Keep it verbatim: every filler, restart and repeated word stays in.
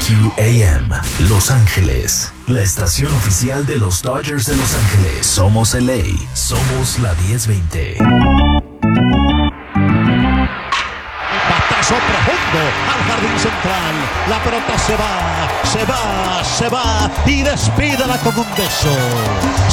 Q A M, Los Ángeles, la estación oficial de los Dodgers de Los Ángeles. Somos L A, somos la diez veinte. Batazo profundo al jardín central. La pelota se va, se va, se va y despídela con un beso.